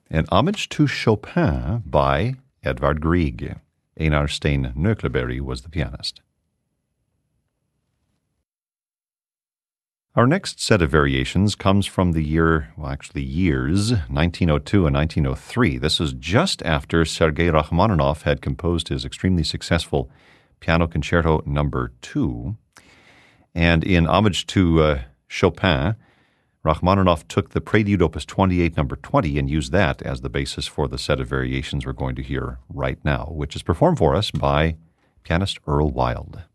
An Homage to Chopin by Edvard Grieg. Einar Stein Nøkleberry was the pianist. Our next set of variations comes from the years 1902 and 1903. This is just after Sergei Rachmaninoff had composed his extremely successful Piano Concerto No. 2. And in Homage to Chopin, Rachmaninoff took the Prelude Opus 28 No. 20 and used that as the basis for the set of variations we're going to hear right now, which is performed for us by pianist Earl Wild.